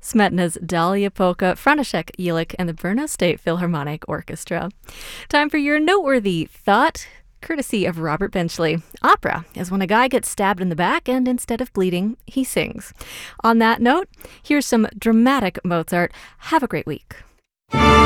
Smetana's Dahlia Polka, František Jelic, and the Brno State Philharmonic Orchestra. Time for your noteworthy thought, courtesy of Robert Benchley. Opera is when a guy gets stabbed in the back and instead of bleeding, he sings. On that note, here's some dramatic Mozart. Have a great week.